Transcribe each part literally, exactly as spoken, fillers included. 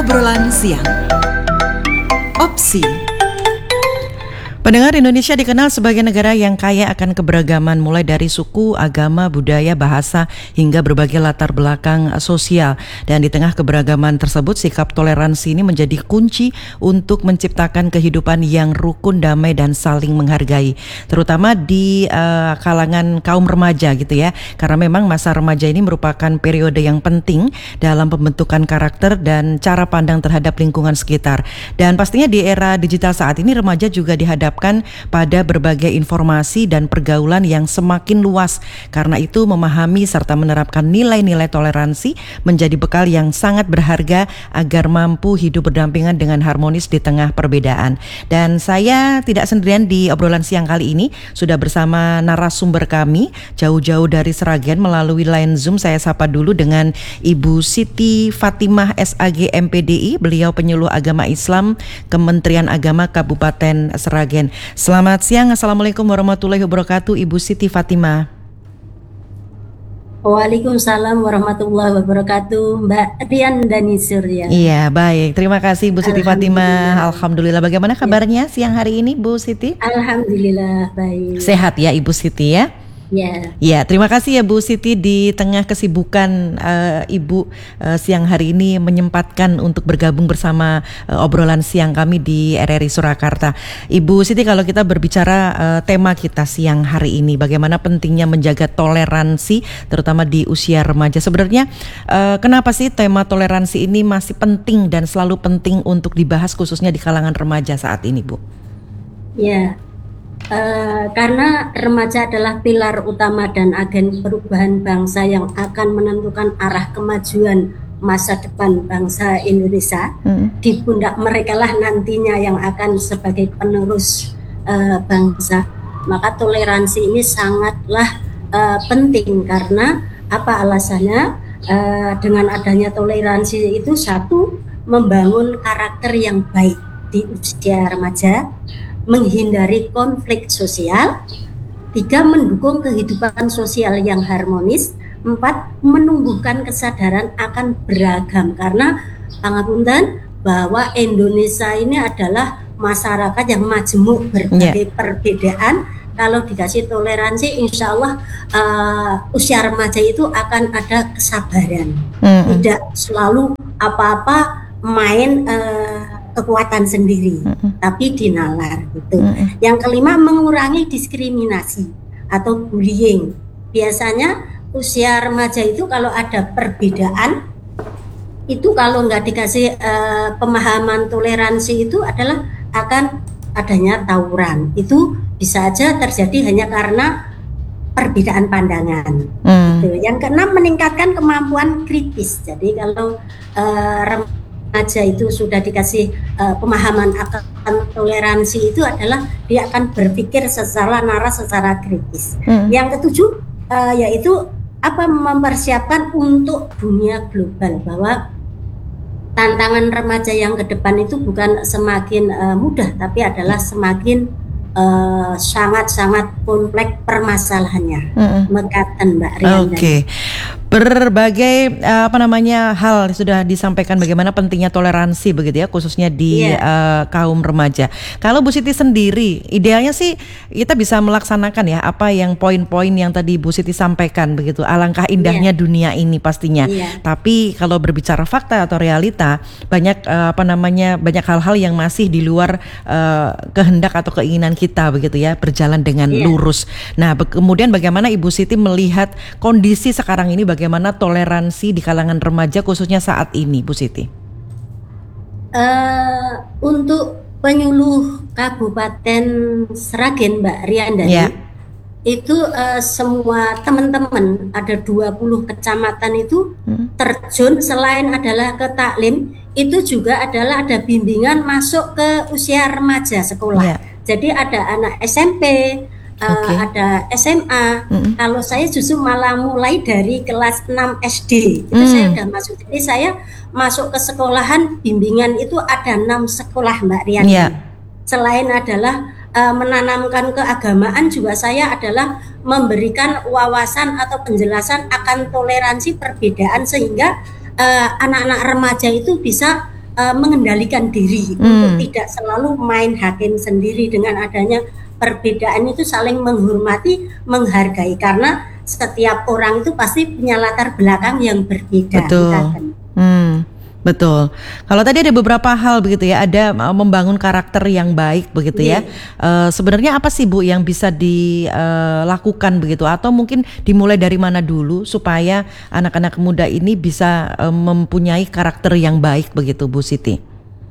Obrolan siang. Opsi. Pendengar, Indonesia dikenal sebagai negara yang kaya akan keberagaman mulai dari suku, agama, budaya, bahasa hingga berbagai latar belakang sosial. Dan di tengah keberagaman tersebut, sikap toleransi ini menjadi kunci untuk menciptakan kehidupan yang rukun, damai dan saling menghargai. Terutama di uh, kalangan kaum remaja gitu ya. Karena memang masa remaja ini merupakan periode yang penting dalam pembentukan karakter dan cara pandang terhadap lingkungan sekitar. Dan pastinya di era digital saat ini remaja juga dihadapkan pada berbagai informasi dan pergaulan yang semakin luas. Karena itu memahami serta menerapkan nilai-nilai toleransi menjadi bekal yang sangat berharga agar mampu hidup berdampingan dengan harmonis di tengah perbedaan. Dan saya tidak sendirian di obrolan siang kali ini, sudah bersama narasumber kami jauh-jauh dari Sragen melalui line Zoom. Saya sapa dulu dengan Ibu Siti Fatimah S A G M P D I, beliau penyuluh agama Islam Kementerian Agama Kabupaten Sragen. Selamat siang, Assalamualaikum warahmatullahi wabarakatuh, Ibu Siti Fatimah. Waalaikumsalam warahmatullahi wabarakatuh, Mbak Rian Dani Surya. Iya, baik. Terima kasih Bu Siti Fatimah. Alhamdulillah. Bagaimana kabarnya ya. siang hari ini, Bu Siti? Alhamdulillah baik. Sehat ya, Ibu Siti ya? Ya. Ya, terima kasih ya Bu Siti, di tengah kesibukan uh, Ibu uh, siang hari ini menyempatkan untuk bergabung bersama uh, obrolan siang kami di R R I Surakarta. Ibu Siti, kalau kita berbicara uh, tema kita siang hari ini, bagaimana pentingnya menjaga toleransi terutama di usia remaja. Sebenarnya uh, kenapa sih tema toleransi ini masih penting dan selalu penting untuk dibahas khususnya di kalangan remaja saat ini, Bu? Ya. Uh, karena remaja adalah pilar utama dan agen perubahan bangsa yang akan menentukan arah kemajuan masa depan bangsa Indonesia. Hmm. Di pundak mereka lah nantinya yang akan sebagai penerus uh, bangsa. Maka toleransi ini sangatlah uh, penting. Karena apa alasannya? Uh, dengan adanya toleransi itu, satu, membangun karakter yang baik di usia remaja, menghindari konflik sosial, tiga, mendukung kehidupan sosial yang harmonis, empat, menumbuhkan kesadaran akan beragam. Karena pangapunten bahwa Indonesia ini adalah masyarakat yang majemuk berbagai yeah. perbedaan. Kalau dikasih toleransi, insya Allah uh, usia remaja itu akan ada kesabaran, mm-hmm. tidak selalu apa-apa main uh, kekuatan sendiri, mm-hmm. tapi dinalar gitu. Mm-hmm. Yang kelima, mengurangi diskriminasi atau bullying. Biasanya usia remaja itu kalau ada perbedaan, itu kalau nggak dikasih uh, pemahaman toleransi itu adalah akan adanya tawuran. Itu bisa aja terjadi hanya karena perbedaan pandangan. Mm. Gitu. Yang keenam, meningkatkan kemampuan kritis. Jadi kalau uh, remaja aja itu sudah dikasih uh, pemahaman akan toleransi, itu adalah dia akan berpikir secara naras, secara kritis. Hmm. Yang ketujuh uh, yaitu apa mempersiapkan untuk dunia global, bahwa tantangan remaja yang ke depan itu bukan semakin uh, mudah, tapi adalah semakin uh, sangat-sangat kompleks permasalahannya. Hmm. Mekaten Mbak Rian. Oke. Okay. Berbagai apa namanya hal sudah disampaikan bagaimana pentingnya toleransi begitu ya, khususnya di yeah. uh, kaum remaja. Kalau Bu Siti sendiri, idealnya sih kita bisa melaksanakan ya apa yang poin-poin yang tadi Bu Siti sampaikan begitu. Alangkah indahnya yeah. dunia ini pastinya. Yeah. Tapi kalau berbicara fakta atau realita, banyak uh, apa namanya banyak hal-hal yang masih di luar uh, kehendak atau keinginan kita begitu ya, berjalan dengan yeah. lurus. Nah, be- kemudian bagaimana Ibu Siti melihat kondisi sekarang ini, bagaimana toleransi di kalangan remaja khususnya saat ini, Bu Siti? Uh, untuk penyuluh Kabupaten Sragen, Mbak Riandani, yeah. itu uh, semua teman-teman ada dua puluh kecamatan itu hmm. terjun, selain adalah ke taklim, itu juga adalah ada bimbingan masuk ke usia remaja sekolah. Yeah. Jadi ada anak S M P, Okay. Uh, ada S M A. Mm-hmm. Kalau saya justru malah mulai dari kelas enam S D itu mm. saya udah masuk. Jadi saya masuk ke sekolahan bimbingan itu ada enam sekolah, Mbak Rian. Yeah. Selain adalah uh, menanamkan keagamaan, juga saya adalah memberikan wawasan atau penjelasan akan toleransi perbedaan, sehingga uh, anak-anak remaja itu bisa uh, mengendalikan diri Hmm. untuk tidak selalu main hakim sendiri. Dengan adanya perbedaan itu saling menghormati, menghargai, karena setiap orang itu pasti punya latar belakang yang berbeda. Betul. Mekaten. Hmm, betul. Kalau tadi ada beberapa hal begitu ya, ada uh, membangun karakter yang baik begitu ya. Iya. Uh, sebenarnya apa sih Bu yang bisa dilakukan begitu, atau mungkin dimulai dari mana dulu supaya anak-anak muda ini bisa uh, mempunyai karakter yang baik begitu, Bu Siti?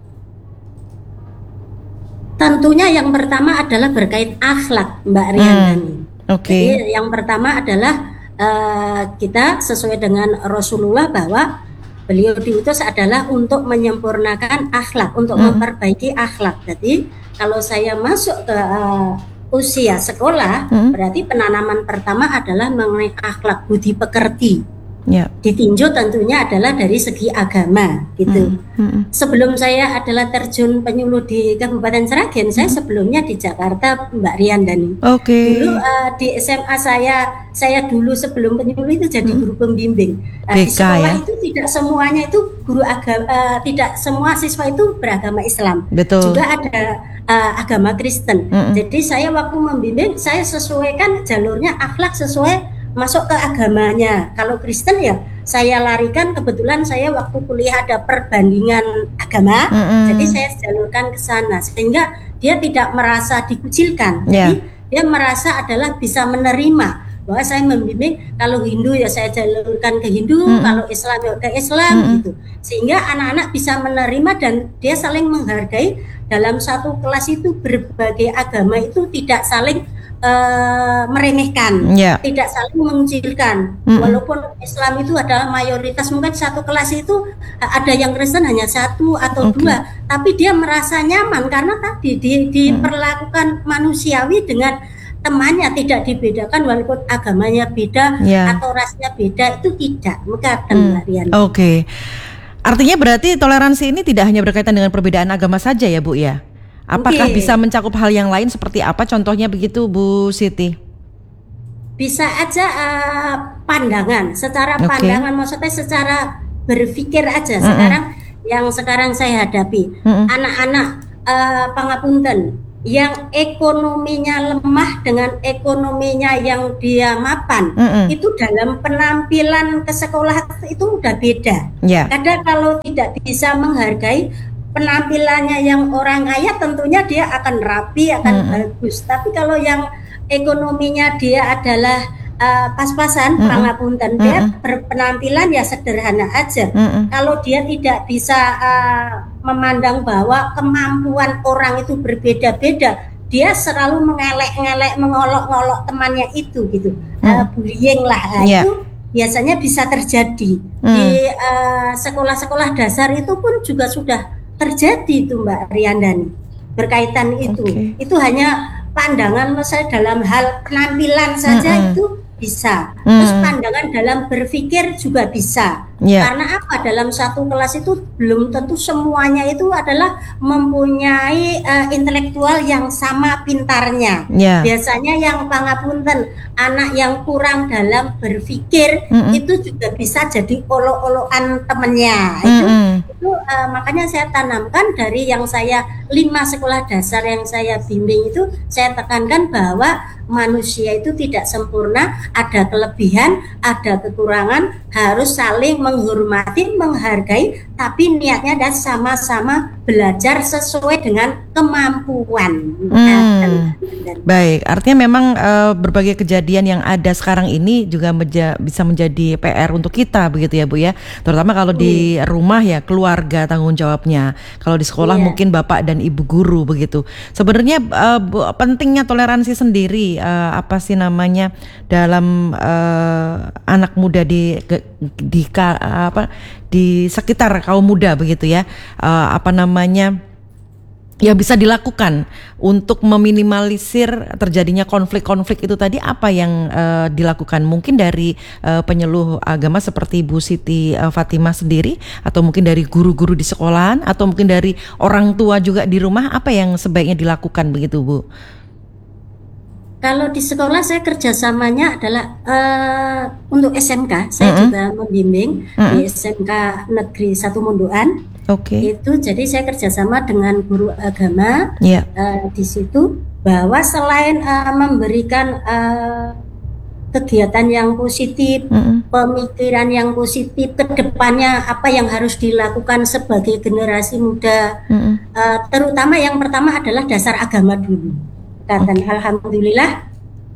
Tentunya yang pertama adalah berkait akhlak, Mbak Riandani. Hmm, oke. Jadi yang pertama adalah uh, kita sesuai dengan Rasulullah bahwa beliau diutus adalah untuk menyempurnakan akhlak, untuk Hmm. memperbaiki akhlak. Jadi kalau saya masuk ke uh, usia sekolah, Hmm. berarti penanaman pertama adalah mengenai akhlak budi pekerti. Ya. Ditinjau tentunya adalah dari segi agama gitu. Hmm. Hmm. Sebelum saya adalah terjun penyuluh di Kabupaten Sragen, saya sebelumnya di Jakarta, Mbak Riandani. Oke. Dulu uh, di S M A saya, saya dulu sebelum penyuluh itu jadi guru pembimbing. Uh, di B K sekolah ya? itu tidak semuanya itu guru agama, uh, tidak semua siswa itu beragama Islam. Betul. Juga ada uh, agama Kristen. Mm-mm. Jadi saya waktu membimbing, saya sesuaikan jalurnya akhlak sesuai masuk ke agamanya. Kalau Kristen ya saya larikan, kebetulan saya waktu kuliah ada perbandingan agama, Mm-mm. jadi saya jalurkan ke sana sehingga dia tidak merasa dikucilkan. Ya. Jadi dia merasa adalah bisa menerima bahwa saya membimbing, kalau Hindu ya saya jalurkan ke Hindu, Mm-mm. kalau Islam ya ke Islam Mm-mm. gitu. Sehingga anak-anak bisa menerima dan dia saling menghargai. Dalam satu kelas itu berbagai agama itu tidak saling Uh, meremehkan, Ya. tidak saling mengucilkan. Mm-mm. Walaupun Islam itu adalah mayoritas, mungkin satu kelas itu uh, ada yang Kristen hanya satu atau Oke. dua, tapi dia merasa nyaman karena tadi di, diperlakukan manusiawi dengan temannya, tidak dibedakan walaupun agamanya beda Ya. atau rasnya beda, itu tidak. Maka Hmm. Mbak Rian. Oke. Artinya berarti toleransi ini tidak hanya berkaitan dengan perbedaan agama saja ya Bu ya? Apakah Oke. bisa mencakup hal yang lain seperti apa contohnya begitu Bu Siti? Bisa aja uh, pandangan, secara Oke. pandangan maksudnya secara berpikir aja. Mm-mm. Sekarang yang sekarang saya hadapi, Mm-mm. anak-anak uh, pangapunten yang ekonominya lemah dengan ekonominya yang dia mapan, Mm-mm. itu dalam penampilan ke sekolah itu udah beda. Ya. Kadang kalau tidak bisa menghargai penampilannya yang orang kaya, tentunya dia akan rapi, akan Mm-mm. bagus. Tapi kalau yang ekonominya dia adalah uh, pas-pasan, Mm-mm. pangapunten, dia Mm-mm. berpenampilan ya sederhana aja. Mm-mm. Kalau dia tidak bisa uh, memandang bahwa kemampuan orang itu berbeda-beda, dia selalu mengelek-ngelek, mengolok-ngolok temannya itu gitu. Uh, bullying lah. Nah, Yeah. itu biasanya bisa terjadi. Hmm. Di uh, sekolah-sekolah dasar itu pun juga sudah terjadi itu Mbak Riandani, berkaitan itu. Oke. Itu hanya pandangan saya dalam hal penampilan saja Mm-mm. itu bisa. Terus Mm. pandangan dalam berpikir juga bisa. Ya. Karena apa? Dalam satu kelas itu belum tentu semuanya itu adalah mempunyai uh, intelektual yang sama pintarnya. Ya. Biasanya yang pangapunten, anak yang kurang dalam berpikir, Mm-mm. itu juga bisa jadi olok-olokan temennya. Itu Mm-mm. itu uh, makanya saya tanamkan dari yang saya lima sekolah dasar yang saya bimbing itu, saya tekankan bahwa manusia itu tidak sempurna, ada kelebihan, ada kekurangan, harus saling menghormati, menghargai, tapi niatnya adalah sama-sama belajar sesuai dengan kemampuan. Hmm. Baik, artinya memang uh, berbagai kejadian yang ada sekarang ini juga meja, bisa menjadi P R untuk kita begitu ya Bu ya. Terutama kalau di rumah ya keluarga tanggung jawabnya. Kalau di sekolah Iya. mungkin bapak dan ibu guru begitu. Sebenarnya uh, bu- pentingnya toleransi sendiri uh, apa sih namanya dalam uh, anak muda di ke- di ka- apa di sekitar kaum muda begitu ya. Uh, apa namanya yang bisa dilakukan untuk meminimalisir terjadinya konflik-konflik itu tadi, apa yang uh, dilakukan mungkin dari uh, penyuluh agama seperti Bu Siti uh, Fatimah sendiri, atau mungkin dari guru-guru di sekolahan, atau mungkin dari orang tua juga di rumah, apa yang sebaiknya dilakukan begitu Bu? Kalau di sekolah saya kerjasamanya adalah uh, untuk S M K, saya Mm-mm. juga membimbing Mm-mm. di S M K Negeri satu Mondoan. Oke. Itu jadi saya kerjasama dengan guru agama Ya. uh, di situ, bahwa selain uh, memberikan uh, kegiatan yang positif, Mm-mm. pemikiran yang positif ke depannya apa yang harus dilakukan sebagai generasi muda, Mm-mm. uh, terutama yang pertama adalah dasar agama dulu. Dan Oke. alhamdulillah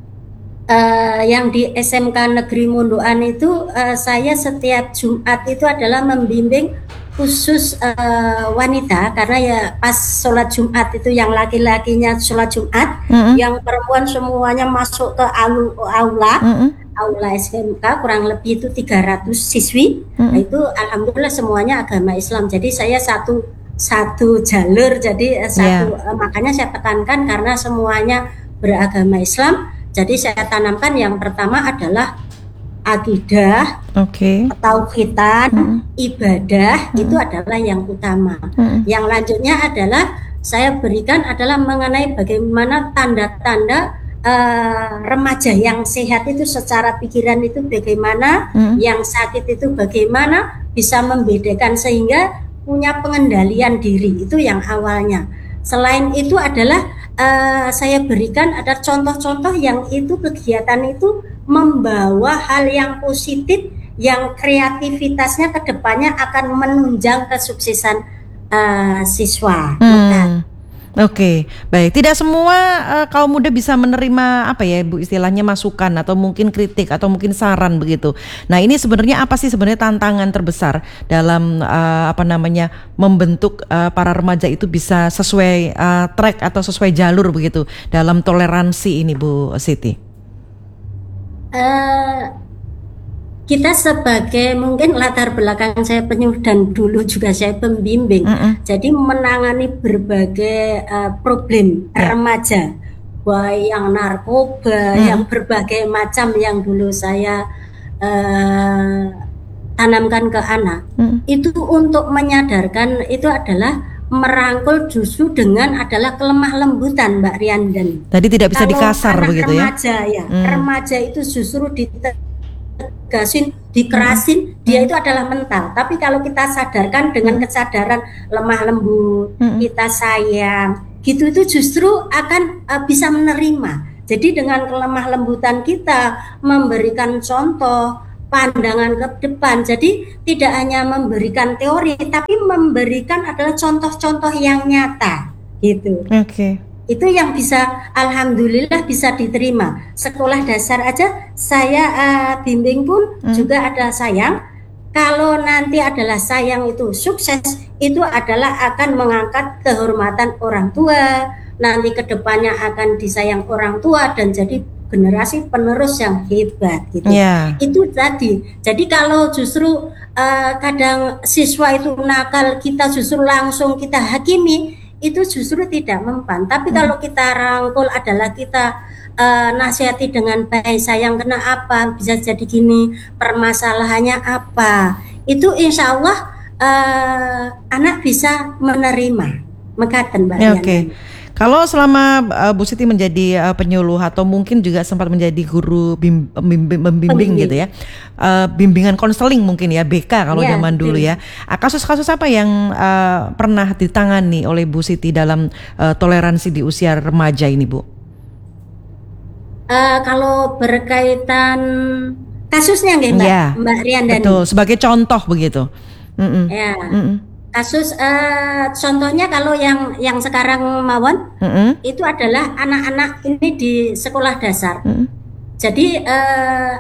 uh, yang di S M K Negeri Mondoan itu uh, saya setiap Jumat itu adalah membimbing khusus uh, wanita, karena ya pas sholat Jumat itu yang laki-lakinya sholat Jumat, Mm-mm. yang perempuan semuanya masuk ke aula, aula, Mm-mm. aula S M K, kurang lebih itu tiga ratus siswi. Mm-mm. Nah, itu alhamdulillah semuanya agama Islam. Jadi saya satu satu jalur, jadi satu Ya. makanya saya tekankan karena semuanya beragama Islam. Jadi saya tanamkan yang pertama adalah akidah, Oke. tauhidan, Mm-mm. ibadah, Mm-mm. itu adalah yang utama. Mm-mm. Yang lanjutnya adalah saya berikan adalah mengenai bagaimana tanda-tanda uh, remaja yang sehat itu secara pikiran itu bagaimana, Mm-mm. yang sakit itu bagaimana, bisa membedakan sehingga punya pengendalian diri, itu yang awalnya. Selain itu adalah uh, saya berikan ada contoh-contoh yang itu kegiatan itu membawa hal yang positif, yang kreativitasnya ke depannya akan menunjang kesuksesan uh, siswa. Hmm. Oke, baik. Tidak semua uh, kaum muda bisa menerima apa ya, Bu, istilahnya masukan atau mungkin kritik atau mungkin saran begitu. Nah, ini sebenarnya apa sih sebenarnya tantangan terbesar dalam uh, apa namanya membentuk uh, para remaja itu bisa sesuai uh, track atau sesuai jalur begitu dalam toleransi ini, Bu Siti? Uh, kita sebagai mungkin latar belakang saya penyuluh dan dulu juga saya pembimbing, Mm-mm. jadi menangani berbagai uh, problem Ya. remaja, baik yang narkoba, Mm. yang berbagai macam yang dulu saya uh, tanamkan ke anak, Mm. itu untuk menyadarkan itu adalah merangkul justru dengan adalah kelemah lembutan, Mbak Riandani. Tadi tidak bisa Kalau dikasar anak begitu ya? remaja ya, Mm. remaja itu justru ditegasin, dikerasin, dia itu adalah mental. Tapi kalau kita sadarkan dengan kesadaran lemah lembut, Mm. kita sayang, gitu itu justru akan uh, bisa menerima. Jadi dengan kelemah lembutan kita memberikan contoh, pandangan ke depan. Jadi tidak hanya memberikan teori, tapi memberikan adalah contoh-contoh yang nyata, gitu. Oke. Itu yang bisa, alhamdulillah bisa diterima. Sekolah dasar aja saya uh, bimbing pun Hmm. juga ada sayang. Kalau nanti adalah sayang itu sukses, itu adalah akan mengangkat kehormatan orang tua. Nanti kedepannya akan disayang orang tua dan jadi generasi penerus yang hebat, gitu. Ya. Itu tadi. Jadi kalau justru uh, kadang siswa itu nakal, kita justru langsung kita hakimi, itu justru tidak mempan. Tapi hmm. kalau kita rangkul adalah kita uh, nasihati dengan baik, sayang, kena apa, bisa jadi gini, permasalahannya apa, itu insya Allah uh, anak bisa menerima. Mekaten, Mbak. Ya, oke. Okay. Kalau selama uh, Bu Siti menjadi uh, penyuluh atau mungkin juga sempat menjadi guru bim, bimbing, membimbing gitu ya, uh, bimbingan konseling mungkin ya, B K kalau ya, zaman betul. Dulu ya. Kasus-kasus apa yang uh, pernah ditangani oleh Bu Siti dalam uh, toleransi di usia remaja ini, Bu? Uh, kalau berkaitan kasusnya nggih, Mbak, ya, Mbak Riandani. Betul, sebagai contoh begitu. Mm-mm. Ya. Mm-mm. Kasus uh, contohnya kalau yang yang sekarang mawon, mm-hmm. itu adalah anak-anak ini di sekolah dasar. Mm-hmm. Jadi uh,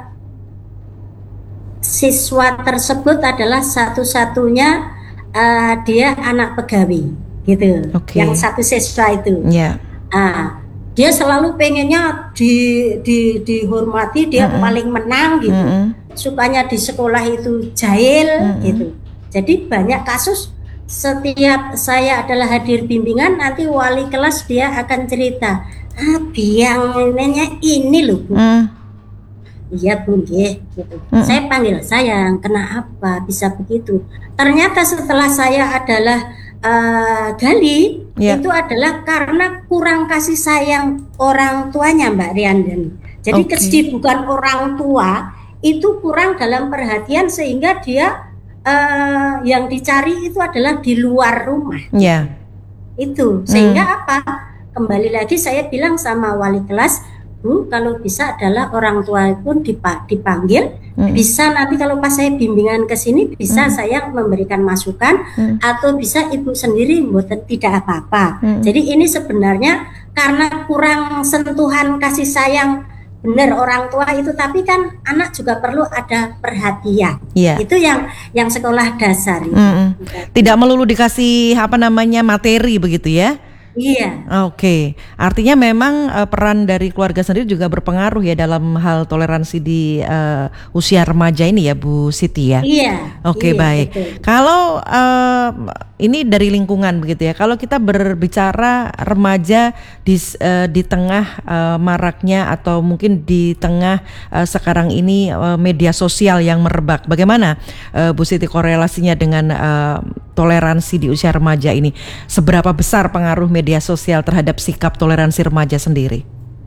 siswa tersebut adalah satu-satunya uh, dia anak pegawai, gitu. Okay. Yang satu siswa itu. Yeah. Uh, dia selalu pengennya di, di dihormati, dia mm-hmm. paling menang gitu. Mm-hmm. Sukanya di sekolah itu jahil, mm-hmm. gitu. Jadi banyak kasus. Setiap saya adalah hadir bimbingan, nanti wali kelas dia akan cerita, ah biangnya ini loh Bu. Mm. Iya Bu, gitu. Mm. Saya panggil sayang, kena apa bisa begitu. Ternyata setelah saya adalah uh, gali Ya. itu adalah karena kurang kasih sayang orang tuanya, Mbak Riandani. Jadi Oke. kesibukan orang tua itu kurang dalam perhatian sehingga dia uh, yang dicari itu adalah di luar rumah. Ya. Itu sehingga apa? Kembali lagi saya bilang sama wali kelas, Bu, kalau bisa adalah orang tua pun dipa- dipanggil, Hmm. bisa nanti kalau pas saya bimbingan ke sini bisa Hmm. saya memberikan masukan, Hmm. atau bisa ibu sendiri buat tidak apa-apa. Hmm. Jadi ini sebenarnya karena kurang sentuhan kasih sayang benar orang tua itu, tapi kan anak juga perlu ada perhatian. Iya. Itu yang yang sekolah dasar itu. Mm-mm. Tidak melulu dikasih apa namanya materi begitu ya? Iya. Oke, artinya memang uh, peran dari keluarga sendiri juga berpengaruh ya dalam hal toleransi di uh, usia remaja ini ya, Bu Siti ya. Iya. Oke, iya, baik. betul. Kalau uh, ini dari lingkungan begitu ya. Kalau kita berbicara remaja di uh, di tengah uh, maraknya atau mungkin di tengah uh, sekarang ini uh, media sosial yang merebak, bagaimana uh, Bu Siti korelasinya dengan uh, toleransi di usia remaja ini? Seberapa besar pengaruh media sosial terhadap sikap toleransi remaja sendiri?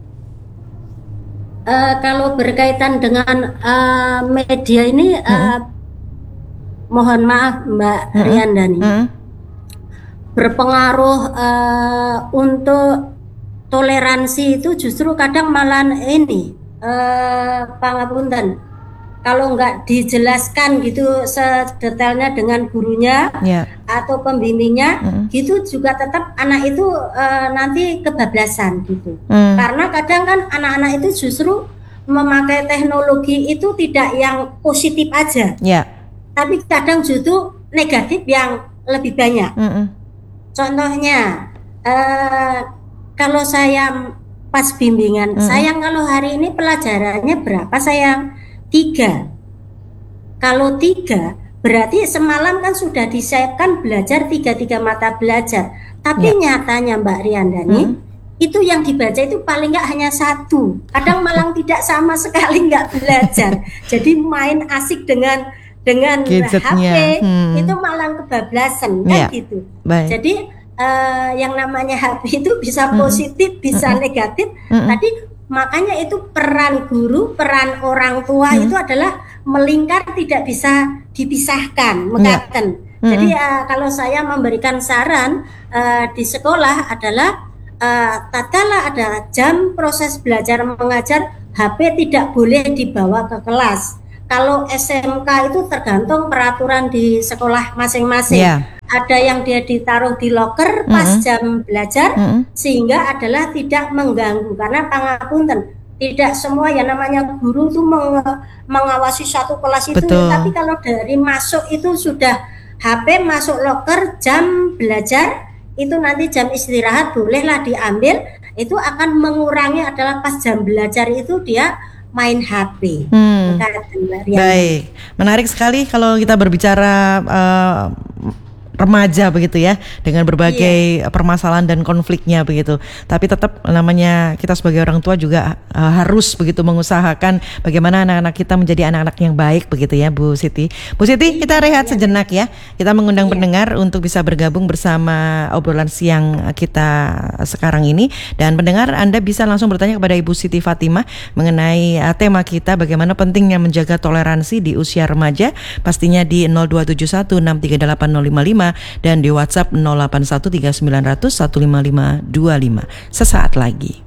Uh, kalau berkaitan dengan uh, media ini, uh, Mm-mm. mohon maaf Mbak Mm-mm. Riandani, Mm-mm. berpengaruh uh, untuk toleransi itu justru kadang malah ini, uh, pangapunten, kalau nggak dijelaskan gitu sedetailnya dengan gurunya Ya. atau pembimbingnya, Mm. gitu juga tetap anak itu uh, nanti kebablasan gitu. Mm. Karena kadang kan anak-anak itu justru memakai teknologi itu tidak yang positif aja, Ya. tapi kadang justru negatif yang lebih banyak. Mm-mm. Contohnya, eh, kalau saya pas bimbingan, Mm-mm. sayang kalau hari ini pelajarannya berapa sayang? Tiga. Kalau tiga, berarti semalam kan sudah disiapkan belajar tiga-tiga mata belajar. Tapi Ya. nyatanya Mbak Riandani, Mm. itu yang dibaca itu paling nggak hanya satu. Kadang malah tidak sama sekali nggak belajar. Jadi main asik dengan dengan H P, Gadgetnya. Hmm. itu malah kebablasan Ya. kan gitu. Baik. Jadi eh, yang namanya H P itu bisa Mm-mm. positif, bisa Mm-mm. negatif. Mm-mm. Tadi makanya itu peran guru, peran orang tua Mm. itu adalah melingkar, tidak bisa dipisahkan, mekaten. Mm-mm. Jadi eh, kalau saya memberikan saran eh, di sekolah adalah eh, tatkala ada jam proses belajar mengajar, H P tidak boleh dibawa ke kelas. Kalau S M K itu tergantung peraturan di sekolah masing-masing. Ya. Ada yang dia ditaruh di loker pas Mm-mm. jam belajar, Mm-mm. sehingga adalah tidak mengganggu. Karena pangapunten, tidak semua yang namanya guru itu meng- mengawasi satu kelas itu. Betul. Tapi kalau dari masuk itu sudah H P masuk loker, jam belajar itu nanti jam istirahat bolehlah diambil. Itu akan mengurangi adalah pas jam belajar itu dia main H P. Hmm. Mekaten, Mbak Riana. Baik, menarik sekali kalau kita berbicara uh, remaja begitu ya, dengan berbagai permasalahan dan konfliknya begitu. Tapi tetap namanya kita sebagai orang tua juga uh, harus begitu mengusahakan bagaimana anak-anak kita menjadi anak-anak yang baik begitu ya, Bu Siti. Bu Siti, kita rehat sejenak ya. Kita mengundang Iya. pendengar untuk bisa bergabung bersama obrolan siang kita sekarang ini, dan pendengar Anda bisa langsung bertanya kepada Ibu Siti Fatimah mengenai uh, tema kita bagaimana pentingnya menjaga toleransi di usia remaja, pastinya di nol dua tujuh satu enam tiga delapan nol lima lima dan di WhatsApp nol delapan satu tiga sembilan nol nol satu lima lima dua lima. Sesaat lagi.